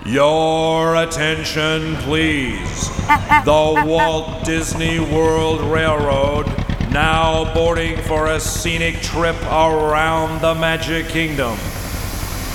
Your attention, please. The Walt Disney World Railroad now boarding for a scenic trip around the Magic Kingdom.